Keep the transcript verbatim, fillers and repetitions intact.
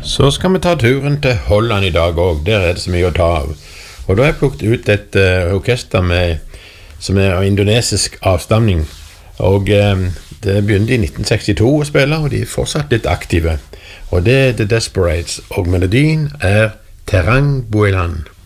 Så skal vi ta turen til Holland i dag også. Der er det så mye å ta av. Og da har jeg plukket ut et uh, orkester med, som er av indonesisk avstamning. Og um, det begynte i nitten sekstito å spille, og de er fortsatt litt aktive. Og det er The Desperates, og melodien er Terang Buelan.